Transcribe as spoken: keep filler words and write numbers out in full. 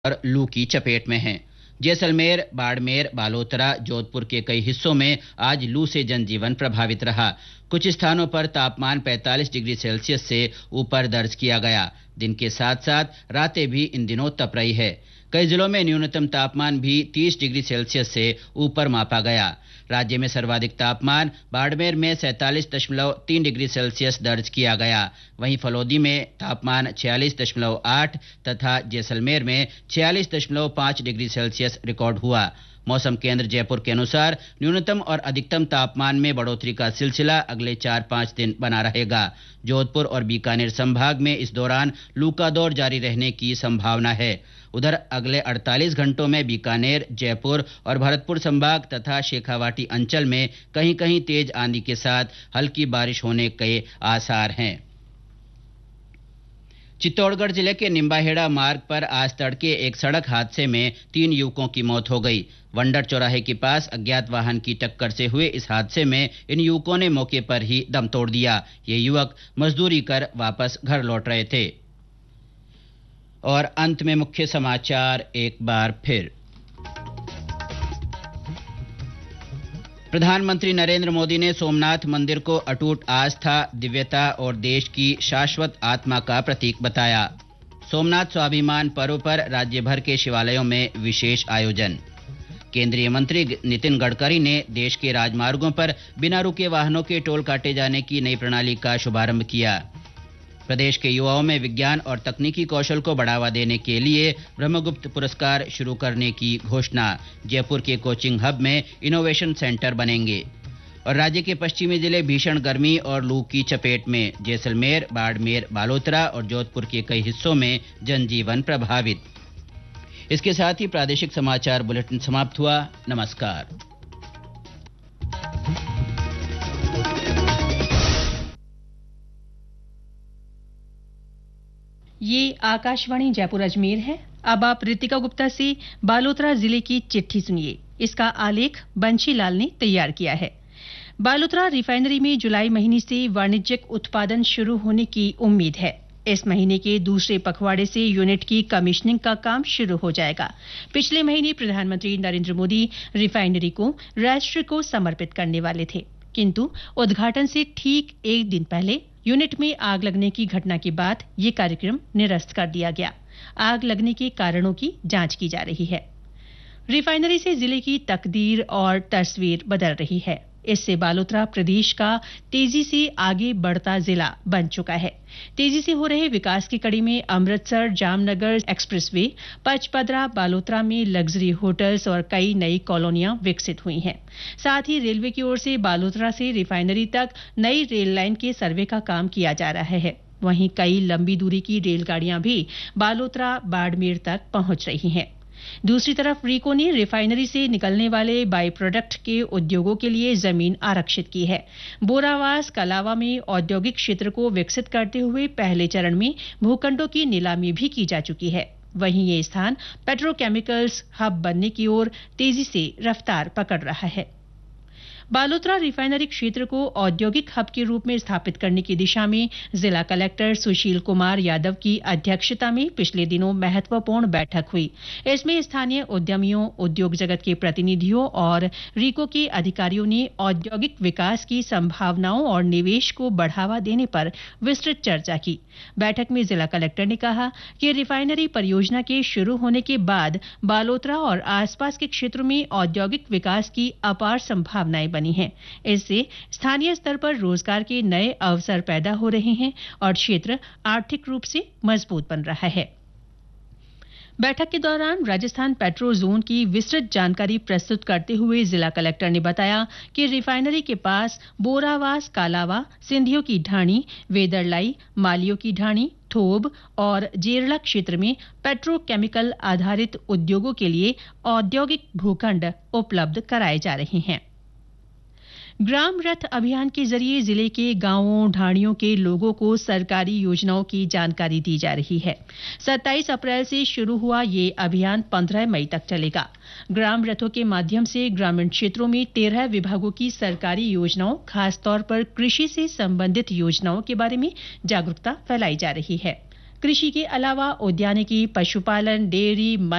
और लू की चपेट में हैं। जैसलमेर, बाड़मेर, बालोतरा, जोधपुर के कई हिस्सों में आज लू से जनजीवन प्रभावित रहा। कुछ स्थानों पर तापमान पैंतालीस डिग्री सेल्सियस से ऊपर दर्ज किया गया। दिन के साथ साथ रातें भी इन दिनों तप रही है। कई जिलों में न्यूनतम तापमान भी तीस डिग्री सेल्सियस से ऊपर मापा गया। राज्य में सर्वाधिक तापमान बाड़मेर में सैंतालीस दशमलव तीन डिग्री सेल्सियस दर्ज किया गया। वहीं फलौदी में तापमान छियालीस दशमलव आठ तथा जैसलमेर में छियालीस दशमलव पाँच डिग्री सेल्सियस रिकॉर्ड हुआ। मौसम केंद्र जयपुर के अनुसार न्यूनतम और अधिकतम तापमान में बढ़ोतरी का सिलसिला अगले चार पाँच दिन बना रहेगा। जोधपुर और बीकानेर संभाग में इस दौरान लू का दौर जारी रहने की संभावना है। उधर अगले अड़तालीस घंटों में बीकानेर, जयपुर और भरतपुर संभाग तथा शेखावाटी अंचल में कहीं कहीं तेज आंधी के साथ हल्की बारिश होने के आसार हैं। चित्तौड़गढ़ जिले के निम्बाहेड़ा मार्ग पर आज तड़के एक सड़क हादसे में तीन युवकों की मौत हो गई। वंडर चौराहे के पास अज्ञात वाहन की टक्कर से हुए इस हादसे में इन युवकों ने मौके पर ही दम तोड़ दिया। ये युवक मजदूरी कर वापस घर लौट रहे थे। और अंत में मुख्य समाचार एक बार फिर। प्रधानमंत्री नरेंद्र मोदी ने सोमनाथ मंदिर को अटूट आस्था, दिव्यता और देश की शाश्वत आत्मा का प्रतीक बताया। सोमनाथ स्वाभिमान पर्व पर राज्य भर के शिवालयों में विशेष आयोजन। केंद्रीय मंत्री नितिन गडकरी ने देश के राजमार्गों पर बिना रुके वाहनों के टोल काटे जाने की नई प्रणाली का शुभारंभ किया। प्रदेश के युवाओं में विज्ञान और तकनीकी कौशल को बढ़ावा देने के लिए ब्रह्मगुप्त पुरस्कार शुरू करने की घोषणा। जयपुर के कोचिंग हब में इनोवेशन सेंटर बनेंगे। और राज्य के पश्चिमी जिले भीषण गर्मी और लू की चपेट में। जैसलमेर, बाड़मेर, बालोतरा और जोधपुर के कई हिस्सों में जनजीवन प्रभावित। इसके साथ ही प्रादेशिक समाचार बुलेटिन समाप्त हुआ। नमस्कार। ये आकाशवाणी जयपुर अजमेर है। अब आप रितिका गुप्ता से बालोतरा जिले की चिट्ठी सुनिए। इसका आलेख बंशीलाल ने तैयार किया है। बालोतरा रिफाइनरी में जुलाई महीने से वाणिज्यिक उत्पादन शुरू होने की उम्मीद है। इस महीने के दूसरे पखवाड़े से यूनिट की कमीशनिंग का काम शुरू हो जाएगा। पिछले महीने प्रधानमंत्री नरेंद्र मोदी रिफाइनरी को राष्ट्र को समर्पित करने वाले थे, किंतु उद्घाटन से ठीक एक दिन पहले यूनिट में आग लगने की घटना के बाद ये कार्यक्रम निरस्त कर दिया गया। आग लगने के कारणों की जांच की जा रही है। रिफाइनरी से जिले की तकदीर और तस्वीर बदल रही है। इससे बालोतरा प्रदेश का तेजी से आगे बढ़ता जिला बन चुका है। तेजी से हो रहे विकास की कड़ी में अमृतसर जामनगर एक्सप्रेसवे, पचपदरा बालोतरा में लग्जरी होटल्स और कई नई कॉलोनियां विकसित हुई हैं। साथ ही रेलवे की ओर से बालोतरा से रिफाइनरी तक नई रेल लाइन के सर्वे का काम किया जा रहा है। वहीं कई लंबी दूरी की रेलगाड़ियां भी बालोतरा बाड़मेर तक पहुंच रही हैं। दूसरी तरफ रीको ने रिफाइनरी से निकलने वाले बाई प्रोडक्ट के उद्योगों के लिए जमीन आरक्षित की है। बोरावास कलावा में औद्योगिक क्षेत्र को विकसित करते हुए पहले चरण में भूखंडों की नीलामी भी की जा चुकी है। वहीं ये स्थान पेट्रोकेमिकल्स हब बनने की ओर तेजी से रफ्तार पकड़ रहा है। बालोतरा रिफाइनरी क्षेत्र को औद्योगिक हब के रूप में स्थापित करने की दिशा में जिला कलेक्टर सुशील कुमार यादव की अध्यक्षता में पिछले दिनों महत्वपूर्ण बैठक हुई। इसमें स्थानीय उद्यमियों, उद्योग जगत के प्रतिनिधियों और रीको के अधिकारियों ने औद्योगिक विकास की संभावनाओं और निवेश को बढ़ावा देने पर विस्तृत चर्चा की। बैठक में जिला कलेक्टर ने कहा कि रिफाइनरी परियोजना के शुरू होने के बाद बालोतरा और आसपास के क्षेत्रों में औद्योगिक विकास की अपार संभावनाएं बनी हैं। इससे स्थानीय स्तर पर रोजगार के नए अवसर पैदा हो रहे हैं और क्षेत्र आर्थिक रूप से मजबूत बन रहा है। बैठक के दौरान राजस्थान पेट्रो जोन की विस्तृत जानकारी प्रस्तुत करते हुए जिला कलेक्टर ने बताया कि रिफाइनरी के पास बोरावास कालावा, सिंधियों की ढाणी, वेदरलाई, मालियों की ढाणी, थोब और जेरला क्षेत्र में पेट्रोकेमिकल आधारित उद्योगों के लिए औद्योगिक भूखंड उपलब्ध कराए जा रहे हैं। ग्राम रथ अभियान के जरिए जिले के गांवों, ढाणियों के लोगों को सरकारी योजनाओं की जानकारी दी जा रही है। सत्ताईस अप्रैल से शुरू हुआ ये अभियान पंद्रह मई तक चलेगा। ग्राम रथों के माध्यम से ग्रामीण क्षेत्रों में तेरह विभागों की सरकारी योजनाओं, खासतौर पर कृषि से संबंधित योजनाओं के बारे में जागरूकता फैलाई जा रही है। कृषि के अलावा उद्यानिकी, पशुपालन, डेयरी,